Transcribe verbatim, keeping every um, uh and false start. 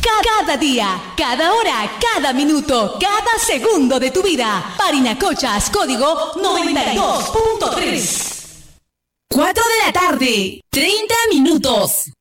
Cada día, cada hora, cada minuto, cada segundo de tu vida. Parinacochas, código noventa y dos punto tres. cuatro de la tarde, treinta minutos.